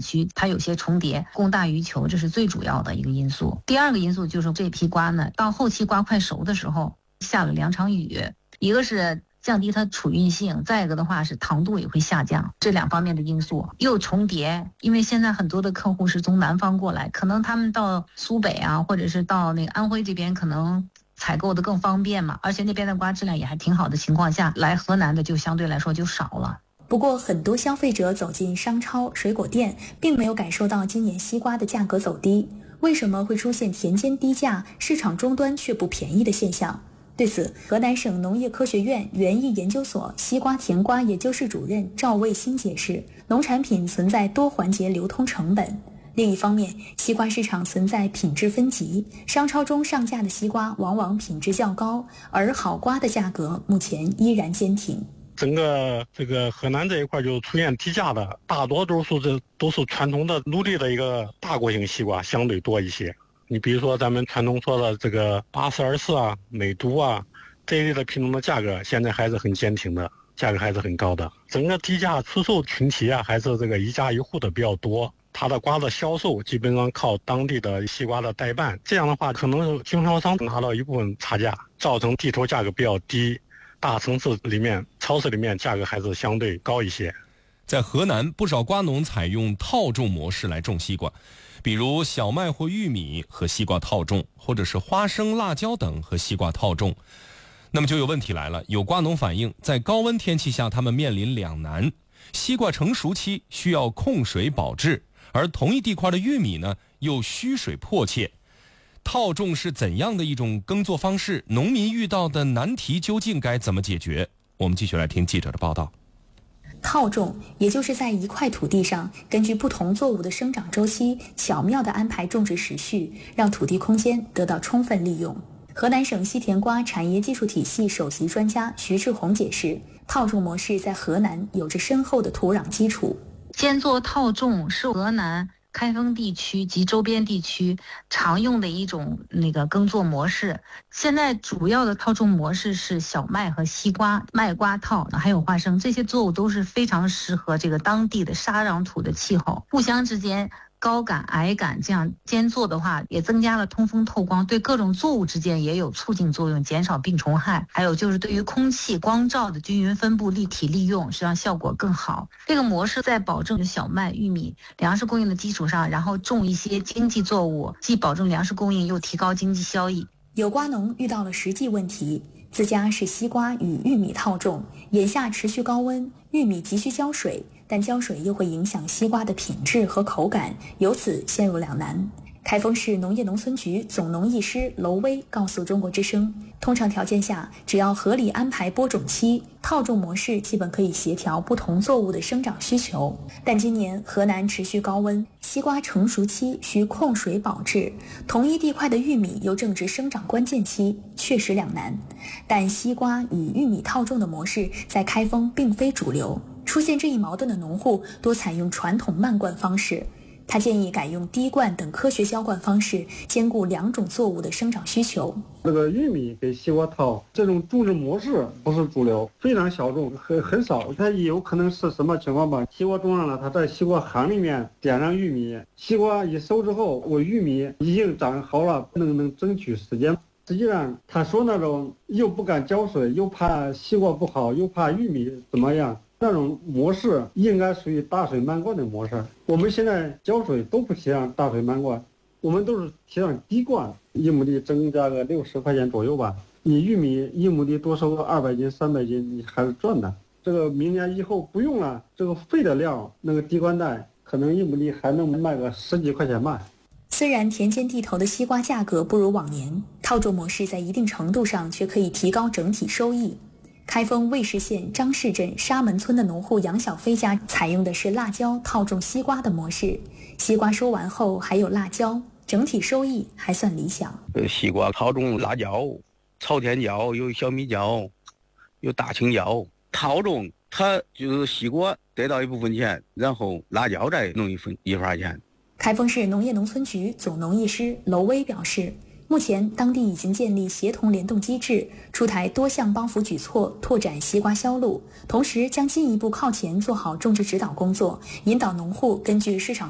区，它有些重叠，供大于求，这是最主要的一个因素。第二个因素就是这批瓜呢，到后期瓜快熟的时候下了2场雨，一个是降低它储运性，再一个的话是糖度也会下降，这2方面的因素又重叠。因为现在很多的客户是从南方过来，可能他们到苏北啊，或者是到那个安徽这边，可能采购的更方便嘛，而且那边的瓜质量也还挺好的情况下，来河南的就相对来说就少了。 不过很多消费者走进商超、水果店，并没有感受到今年西瓜的价格走低。为什么会出现田间低价，市场终端却不便宜的现象？对此，河南省农业科学院园艺研究所西瓜甜瓜研究室主任赵卫新解释，农产品存在多环节流通成本。另一方面，西瓜市场存在品质分级，商超中上架的西瓜往往品质较高，而好瓜的价格目前依然坚挺。 整个这个河南这一块就出现低价的，大多都是传统的努力的一个大国型西瓜相对多一些。你比如说咱们传统说的这个8424啊、美都啊这一类的品种的价格，现在还是很坚挺的，价格还是很高的。整个低价出售群体啊，还是这个一家一户的比较多。它的瓜的销售基本上靠当地的西瓜的代办，这样的话可能经销商拿到一部分差价，造成地头价格比较低。大城市里面、超市里面价格还是相对高一些。 在河南，不少瓜农采用套种模式来种西瓜，比如小麦或玉米和西瓜套种，或者是花生、辣椒等和西瓜套种。那么就有问题来了，有瓜农反映，在高温天气下，他们面临两难：西瓜成熟期需要控水保质，而同一地块的玉米呢，又需水迫切。套种是怎样的一种耕作方式？农民遇到的难题究竟该怎么解决？我们继续来听记者的报道。 套种也就是在一块土地上，根据不同作物的生长周期，巧妙地安排种植时序，让土地空间得到充分利用。河南省西甜瓜产业技术体系首席专家徐志宏解释，套种模式在河南有着深厚的土壤基础。 兼做套种是河南开封地区及周边地区常用的一种耕作模式。现在主要的套种模式是小麦和西瓜、麦瓜套，还有花生，这些作物都是非常适合这个当地的沙壤土的气候，互相之间高感、矮感，这样间做的话，也增加了通风透光，对各种作物之间也有促进作用，减少病虫害。还有就是对于空气光照的均匀分布、立体利用，实际上效果更好。这个模式在保证小麦、玉米粮食供应的基础上，然后种一些经济作物，既保证粮食供应，又提高经济效益。 有瓜农遇到了实际问题，自家是西瓜与玉米套种，眼下持续高温，玉米急需浇水，但浇水又会影响西瓜的品质和口感，由此陷入两难。开封市农业农村局总农艺师娄威告诉中国之声，通常条件下，只要合理安排播种期，套种模式基本可以协调不同作物的生长需求。但今年河南持续高温，西瓜成熟期需控水保质，同一地块的玉米又正值生长关键期，确实两难。但西瓜与玉米套种的模式在开封并非主流，出现这一矛盾的农户多采用传统慢灌方式。他建议改用滴灌等科学浇灌方式，兼顾两种作物的生长需求。 这个玉米给西瓜套这种种植模式不是主流，非常小众，很少。它有可能是什么情况吧？西瓜种上了，它在西瓜瓤里面点上玉米，西瓜一收之后，我玉米已经长好了，能争取时间。实际上他说那种又不敢浇水，又怕西瓜不好，又怕玉米怎么样，那种模式应该属于大水漫灌的模式。我们现在浇水都不提倡大水漫灌，我们都是提倡滴灌，一亩地增加个60块钱左右吧。你玉米一亩地多收个200斤、300斤，你还是赚的。这个明年以后不用了，这个废的量，那个滴灌袋可能一亩地还能卖个10几块钱吧。 虽然田间地头的西瓜价格不如往年，套种模式在一定程度上却可以提高整体收益。开封卫士县张市镇沙门村的农户杨小飞家采用的是辣椒套种西瓜的模式，西瓜收完后还有辣椒，整体收益还算理想。 西瓜套种辣椒、朝天椒，有小米椒，有大青椒。套种它就是西瓜得到一部分钱，然后辣椒再弄一份钱。 开封市农业农村局总农艺师娄威表示，目前当地已经建立协同联动机制，出台多项帮扶举措，拓展西瓜销路，同时将进一步靠前做好种植指导工作，引导农户根据市场